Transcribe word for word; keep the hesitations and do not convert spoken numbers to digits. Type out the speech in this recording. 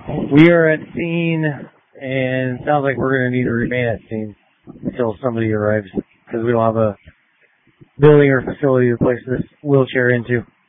We are at scene, and it sounds like we're going to need to remain at scene until somebody arrives, because we don't have a building or facility to place this wheelchair into.